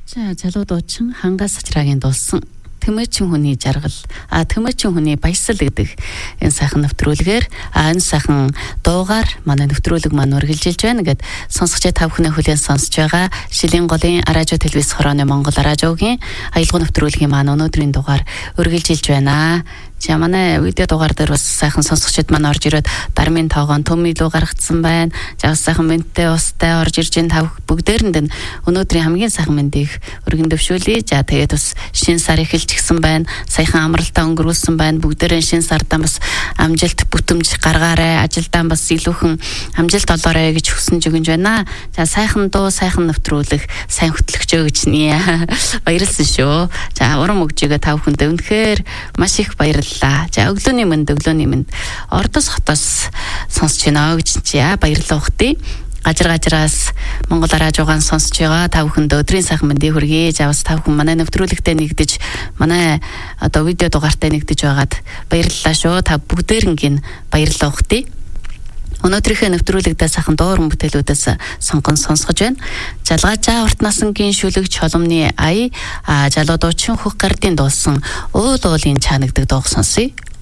За залуудуучин хангаас сачраагийн дулсан Тэмүүчин хүний жаргал Тэмүүчин хүний баясал гэдэг энэ сайхан нэвтрүүлгээр энэ сайхан дуугаар манай нэвтрүүлэг маань үргэлжилж байна гэд сонсогчдаа та бүхний хүлээн сонсож байгаа Шилийн голын радио телевиз хорооны Монгол радиогийн аялал нэвтрүүлгийн маань өнөөдрийн дугаар үргэлжилж байна. За манай видео дугаар дээр бас сайхан сонсогчд маань орж ирээд дармын тоогоон төм илүү гаргацсан байна. За сайхан мэдтэй устай орж ирж ин тав бүгдээрэнд нь өнөөдрийн хамгийн сайхан мэндийг өргөн дэвшүүлье. За тэгээд бас шинэ сар эхэлж гисэн байна. Саяхан амралтаа өнгөрүүлсэн байна. Бүгдээрээ шинэ сардаа бас амжилт бүтэмж гаргаарай. Ажилдаа бас илүүхэн амжилт олоорой гэж хүсэж өгнж байна. За сайхан дуу, сайхан нэвтрүүлэх, сайн хөтлөгчөө гэж нэ. Баярлалаа шүү. За урам өгжигээ та бүхэнд үнэхээр маш их баярлалаа. За өглөөний мэнд Ордос хотоос сонсож байна гэж чи баярлалаа ухтыг. Гажраас Монгол радиогоос сонсож байгаа та бүхэнд өдрийн сайхан мэндийг хүргэе. За бас та бүхэн манай нэвтрүүлэгтээ нэгдэж манай одоо видео дугаартай нэгдэж байгаад баярлалаа шүү. Та бүгдээрнгийн баярлалаа ухтыг. Өнөөдрийнхөө нэвтрүүлэгдээ сайхан дууран бүтээлүүдээс сонгон сонсгож байна. Жалгаажаа урт насангийн шүлэг чоломны ая залуудуучин хөх гардын дуулсан уул уулын чанагдаг дуу сонсъё.